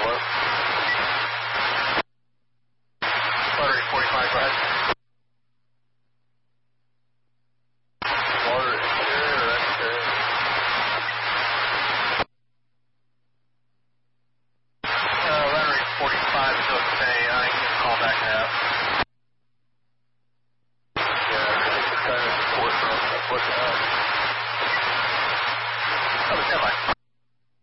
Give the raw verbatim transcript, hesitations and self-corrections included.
Hello? Water forty-five, go ahead. Water is clear or unclear? Uh, Leonard forty-five is okay. I can call back now. Yeah, I think it's kind of support from what's up. Oh, stand by.